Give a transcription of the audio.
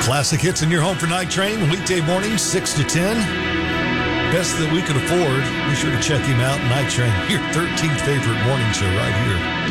Classic hits in your home for Night Train, weekday mornings, 6 to 10. Best that we could afford. Be sure to check him out, Night Train, your 13th favorite morning show right here.